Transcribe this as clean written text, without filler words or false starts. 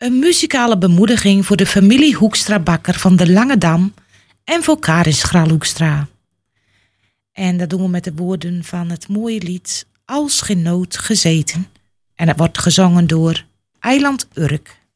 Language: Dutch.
Een muzikale bemoediging voor de familie Hoekstra-Bakker van de Lange Dam en voor Karin Schral-Hoekstra. En dat doen we met de woorden van het mooie lied Als geen nood gezeten. En dat wordt gezongen door Eiland Urk.